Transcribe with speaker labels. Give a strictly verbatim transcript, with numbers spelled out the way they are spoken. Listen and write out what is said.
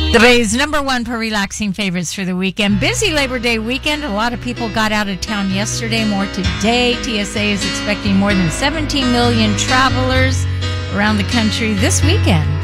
Speaker 1: The Bay's number one for relaxing favorites for the weekend. Busy Labor Day weekend. A lot of people got out of town yesterday, more today. T S A is expecting more than seventeen million travelers around the country this weekend.